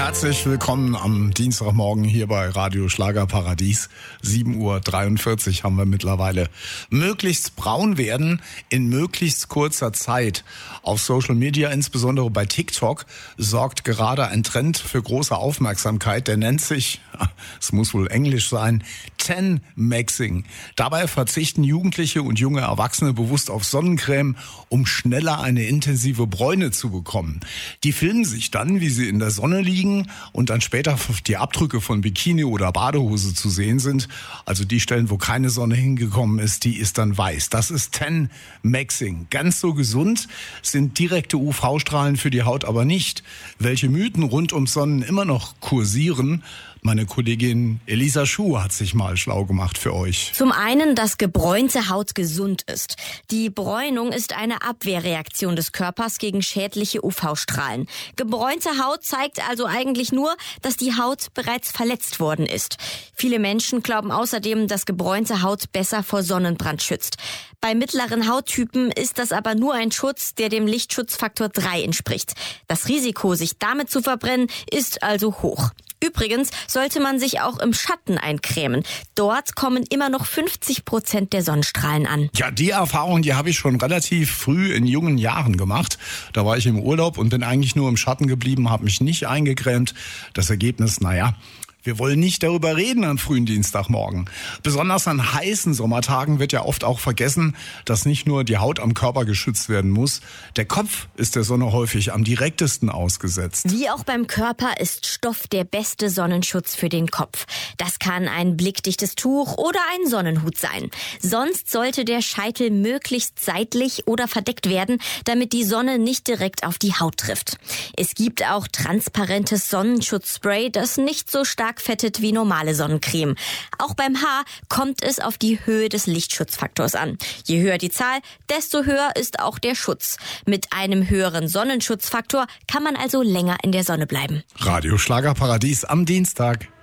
Herzlich willkommen am Dienstagmorgen hier bei Radio Schlagerparadies. 7:43 Uhr haben wir mittlerweile. Möglichst braun werden in möglichst kurzer Zeit. Auf Social Media, insbesondere bei TikTok, sorgt gerade ein Trend für große Aufmerksamkeit. Der nennt sich, es muss wohl Englisch sein, Tan-Maxing. Dabei verzichten Jugendliche und junge Erwachsene bewusst auf Sonnencreme, um schneller eine intensive Bräune zu bekommen. Die filmen sich dann, wie sie in der Sonne liegen und dann später die Abdrücke von Bikini oder Badehose zu sehen sind. Also die Stellen, wo keine Sonne hingekommen ist, die ist dann weiß. Das ist Tan-Maxing. Ganz so gesund sind direkte UV-Strahlen für die Haut aber nicht. Welche Mythen rund ums Sonnen immer noch kursieren, meine Kollegin Elisa Schuh hat sich mal schlau gemacht für euch. Zum einen, dass gebräunte Haut gesund ist. Die Bräunung ist eine Abwehrreaktion des Körpers gegen schädliche UV-Strahlen. Gebräunte Haut zeigt also eigentlich nur, dass die Haut bereits verletzt worden ist. Viele Menschen glauben außerdem, dass gebräunte Haut besser vor Sonnenbrand schützt. Bei mittleren Hauttypen ist das aber nur ein Schutz, der dem Lichtschutzfaktor 3 entspricht. Das Risiko, sich damit zu verbrennen, ist also hoch. Übrigens sollte man sich auch im Schatten eincremen. Dort kommen immer noch 50% der Sonnenstrahlen an. Ja, die Erfahrung, die habe ich schon relativ früh in jungen Jahren gemacht. Da war ich im Urlaub und bin eigentlich nur im Schatten geblieben, habe mich nicht eingecremt. Das Ergebnis, wir wollen nicht darüber reden am frühen Dienstagmorgen. Besonders an heißen Sommertagen wird ja oft auch vergessen, dass nicht nur die Haut am Körper geschützt werden muss. Der Kopf ist der Sonne häufig am direktesten ausgesetzt. Wie auch beim Körper ist Stoff der beste Sonnenschutz für den Kopf. Das kann ein blickdichtes Tuch oder ein Sonnenhut sein. Sonst sollte der Scheitel möglichst seitlich oder verdeckt werden, damit die Sonne nicht direkt auf die Haut trifft. Es gibt auch transparentes Sonnenschutzspray, das nicht so stark fettet wie normale Sonnencreme. Auch beim Haar kommt es auf die Höhe des Lichtschutzfaktors an. Je höher die Zahl, desto höher ist auch der Schutz. Mit einem höheren Sonnenschutzfaktor kann man also länger in der Sonne bleiben. Radio Schlagerparadies am Dienstag.